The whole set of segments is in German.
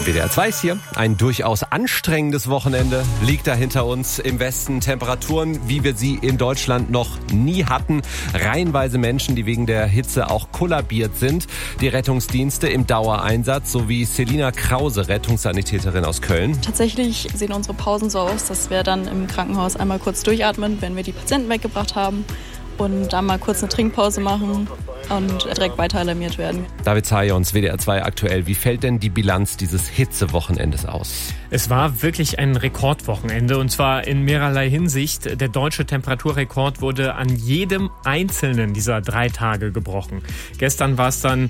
WDR 2 ist hier. Ein durchaus anstrengendes Wochenende liegt da hinter uns. Im Westen Temperaturen, wie wir sie in Deutschland noch nie hatten. Reihenweise Menschen, die wegen der Hitze auch kollabiert sind. Die Rettungsdienste im Dauereinsatz, sowie Selina Krause, Rettungssanitäterin aus Köln. Tatsächlich sehen unsere Pausen so aus, dass wir dann im Krankenhaus einmal kurz durchatmen, wenn wir die Patienten weggebracht haben. Und dann mal kurz eine Trinkpause machen und direkt weiter alarmiert werden. David Zajons, WDR 2 aktuell. Wie fällt denn die Bilanz dieses Hitzewochenendes aus? Es war wirklich ein Rekordwochenende und zwar in mehrerlei Hinsicht. Der deutsche Temperaturrekord wurde an jedem einzelnen dieser 3 Tage gebrochen. Gestern war es dann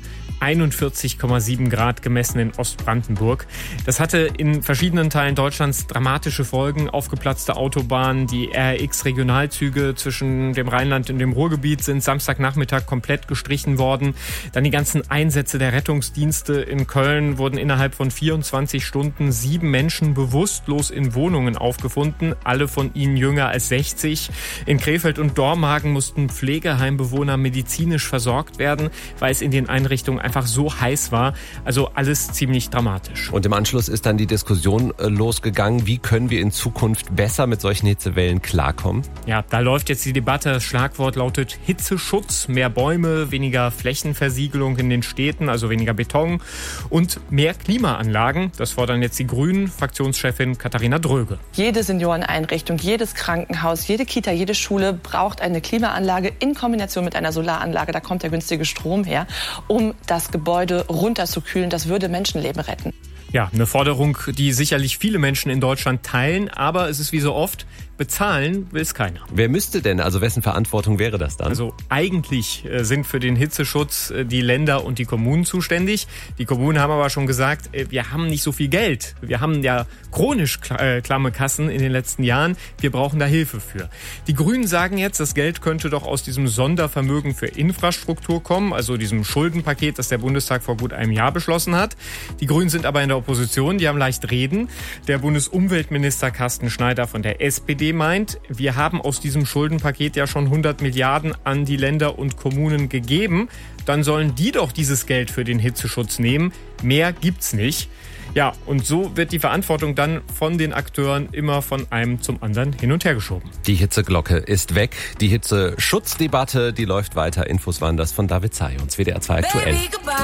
41,7 Grad gemessen in Ostbrandenburg. Das hatte in verschiedenen Teilen Deutschlands dramatische Folgen. Aufgeplatzte Autobahnen, die RX-Regionalzüge zwischen dem Rheinland und dem Ruhrgebiet sind Samstagnachmittag komplett gestrichen worden. Dann die ganzen Einsätze der Rettungsdienste in Köln wurden innerhalb von 24 Stunden 7 Menschen bewusstlos in Wohnungen aufgefunden, alle von ihnen jünger als 60. In Krefeld und Dormagen mussten Pflegeheimbewohner medizinisch versorgt werden, weil es in den Einrichtungen einfach so heiß war. Also alles ziemlich dramatisch. Und im Anschluss ist dann die Diskussion losgegangen, wie können wir in Zukunft besser mit solchen Hitzewellen klarkommen? Ja, da läuft jetzt die Debatte. Das Schlagwort lautet Hitzeschutz, mehr Bäume, weniger Flächenversiegelung in den Städten, also weniger Beton und mehr Klimaanlagen. Das fordern jetzt die Grünen, Fraktionschefin Katharina Dröge. Jede Senioreneinrichtung, jedes Krankenhaus, jede Kita, jede Schule braucht eine Klimaanlage in Kombination mit einer Solaranlage. Da kommt der günstige Strom her, um das Gebäude runterzukühlen. Das würde Menschenleben retten. Ja, eine Forderung, die sicherlich viele Menschen in Deutschland teilen, aber es ist wie so oft, bezahlen will es keiner. Wer müsste denn, also wessen Verantwortung wäre das dann? Also eigentlich sind für den Hitzeschutz die Länder und die Kommunen zuständig. Die Kommunen haben aber schon gesagt, wir haben nicht so viel Geld. Wir haben ja chronisch klamme Kassen in den letzten Jahren. Wir brauchen da Hilfe für. Die Grünen sagen jetzt, das Geld könnte doch aus diesem Sondervermögen für Infrastruktur kommen, also diesem Schuldenpaket, das der Bundestag vor gut einem Jahr beschlossen hat. Die Grünen sind aber in der Opposition, die haben leicht reden. Der Bundesumweltminister Carsten Schneider von der SPD meint, wir haben aus diesem Schuldenpaket ja schon 100 Milliarden an die Länder und Kommunen gegeben. Dann sollen die doch dieses Geld für den Hitzeschutz nehmen. Mehr gibt's nicht. Ja, und so wird die Verantwortung dann von den Akteuren immer von einem zum anderen hin und her geschoben. Die Hitzeglocke ist weg. Die Hitzeschutzdebatte, die läuft weiter. Infos waren das von David Zajons, WDR 2 aktuell.